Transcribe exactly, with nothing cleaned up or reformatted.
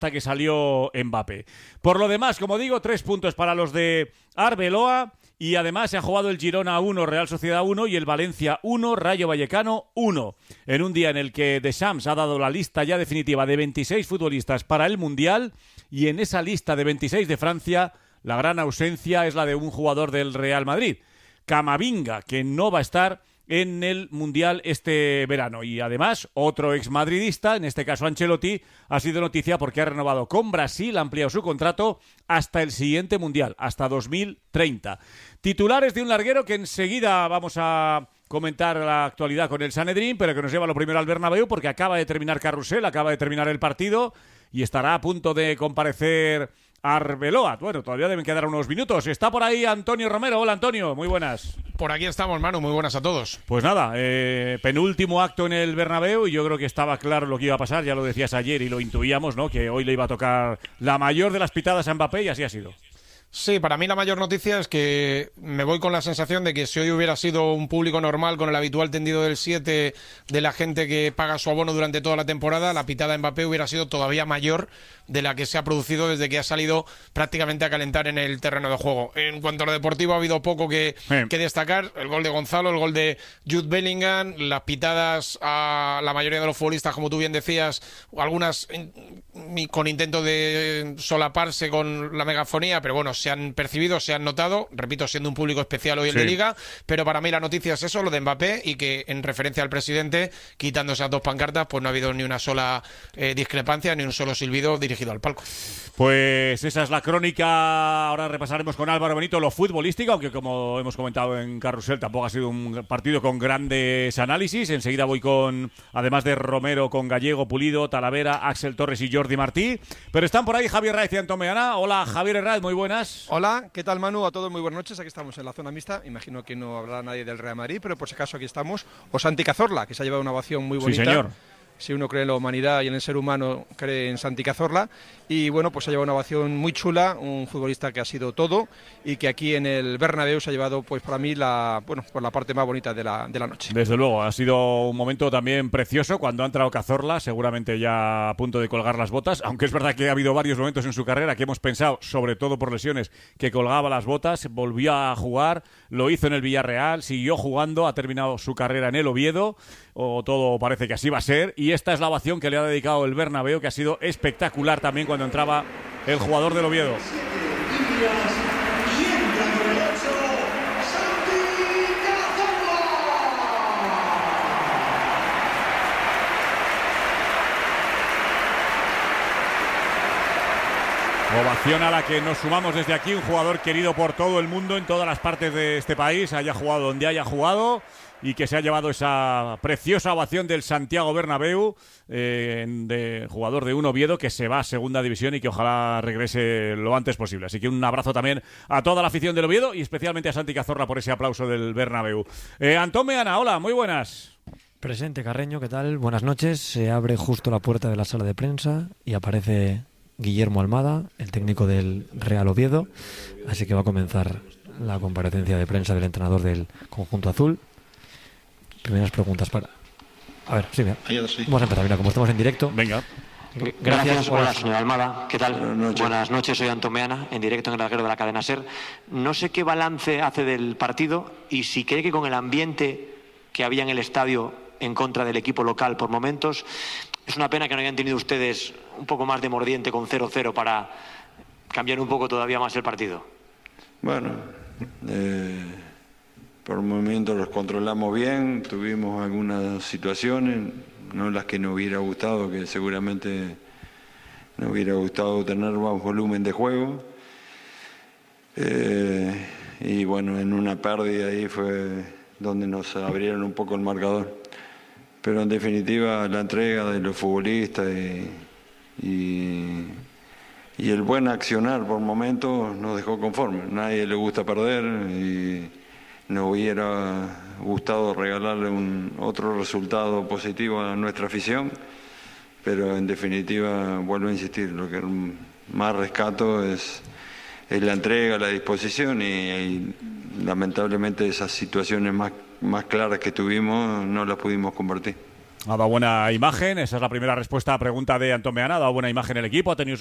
hasta que salió Mbappé. Por lo demás, como digo, tres puntos para los de Arbeloa. Y además se ha jugado el Girona uno, Real Sociedad uno y el Valencia uno, Rayo Vallecano uno. En un día en el que Deschamps ha dado la lista ya definitiva de veintiséis futbolistas para el Mundial, y en esa lista de veintiséis de Francia, la gran ausencia es la de un jugador del Real Madrid, Camavinga, que no va a estar en el Mundial este verano. Y además, otro exmadridista, en este caso Ancelotti, ha sido noticia porque ha renovado con Brasil, ha ampliado su contrato hasta el siguiente Mundial, hasta dos mil treinta. Titulares de un larguero que enseguida vamos a comentar la actualidad con el Sanedrín, pero que nos lleva lo primero al Bernabéu porque acaba de terminar Carrusel, acaba de terminar el partido y estará a punto de comparecer Arbeloa. Bueno, todavía deben quedar unos minutos. Está por ahí Antonio Romero. Hola, Antonio, muy buenas. Por aquí estamos, Manu, muy buenas a todos. Pues nada, eh, penúltimo acto en el Bernabéu y yo creo que estaba claro lo que iba a pasar, ya lo decías ayer y lo intuíamos, ¿no? Que hoy le iba a tocar la mayor de las pitadas a Mbappé y así ha sido. Sí, para mí la mayor noticia es que me voy con la sensación de que si hoy hubiera sido un público normal con el habitual tendido del siete de la gente que paga su abono durante toda la temporada, la pitada de Mbappé hubiera sido todavía mayor de la que se ha producido desde que ha salido prácticamente a calentar en el terreno de juego. En cuanto a lo deportivo ha habido poco que, sí. que destacar, el gol de Gonzalo, el gol de Jude Bellingham, las pitadas a la mayoría de los futbolistas, como tú bien decías, algunas con intento de solaparse con la megafonía, pero bueno, se han percibido, se han notado, repito, siendo un público especial hoy el sí. de Liga, pero para mí la noticia es eso, lo de Mbappé, y que en referencia al presidente, quitando esas dos pancartas, pues no ha habido ni una sola eh, discrepancia, ni un solo silbido dirigido al palco. Pues esa es la crónica. Ahora repasaremos con Álvaro Benito lo futbolístico, aunque como hemos comentado en Carrusel tampoco ha sido un partido con grandes análisis. Enseguida voy con, además de Romero, con Gallego, Pulido, Talavera, Axel Torres y Jordi Martí. Pero están por ahí Javier Herráez y Antón Meana. Hola, Javier Herráez, muy buenas. Hola, ¿qué tal, Manu? A todos muy buenas noches. Aquí estamos en la zona mixta. Imagino que no hablará nadie del Real Madrid, pero por si acaso aquí estamos. O Santi Cazorla, que se ha llevado una ovación muy bonita. Sí, señor. Si uno cree en la humanidad y en el ser humano, cree en Santi Cazorla. Y bueno, pues se ha llevado una ovación muy chula, un futbolista que ha sido todo y que aquí en el Bernabéu se ha llevado, pues para mí, la bueno pues la parte más bonita de la, de la noche. Desde luego, ha sido un momento también precioso cuando ha entrado Cazorla, seguramente ya a punto de colgar las botas, aunque es verdad que ha habido varios momentos en su carrera que hemos pensado, sobre todo por lesiones, que colgaba las botas, volvió a jugar, lo hizo en el Villarreal, siguió jugando, ha terminado su carrera en el Oviedo, o todo parece que así va a ser, y esta es la ovación que le ha dedicado el Bernabéu, que ha sido espectacular también cuando entraba el jugador del Oviedo. Ovación a la que nos sumamos desde aquí, un jugador querido por todo el mundo, en todas las partes de este país, haya jugado donde haya jugado, y que se ha llevado esa preciosa ovación del Santiago Bernabéu, eh, de jugador de un Oviedo que se va a segunda división y que ojalá regrese lo antes posible. Así que un abrazo también a toda la afición del Oviedo y especialmente a Santi Cazorla por ese aplauso del Bernabéu. Eh, Antón Meana, hola, muy buenas. Presente, Carreño, ¿qué tal? Buenas noches. Se abre justo la puerta de la sala de prensa y aparece Guillermo Almada, el técnico del Real Oviedo, así que va a comenzar la comparecencia de prensa del entrenador del conjunto azul. Primeras preguntas para... A ver, sí, mira. Vamos a empezar, mira, como estamos en directo. Venga. Gracias, Gracias hola señor Almada, ¿qué tal? Buenas noches. Buenas noches, soy Antón Meana, en directo en el larguero de la cadena SER. No sé qué balance hace del partido y si cree que con el ambiente que había en el estadio en contra del equipo local por momentos, es una pena que no hayan tenido ustedes un poco más de mordiente con cero cero para cambiar un poco todavía más el partido. Bueno, eh, por momentos los controlamos bien, tuvimos algunas situaciones, no las que nos hubiera gustado, que seguramente nos hubiera gustado tener más volumen de juego. Eh, y bueno, en una pérdida ahí fue donde nos abrieron un poco el marcador. Pero en definitiva la entrega de los futbolistas y, y, y el buen accionar por momentos nos dejó conformes. Nadie le gusta perder y nos hubiera gustado regalarle un, otro resultado positivo a nuestra afición, pero en definitiva, vuelvo a insistir, lo que más rescato es, es la entrega, la disposición y, y lamentablemente esas situaciones más, más claras que tuvimos no las pudimos convertir. Ha dado buena imagen, esa es la primera respuesta a la pregunta de Antón Meana. Ha dado buena imagen el equipo, ha tenido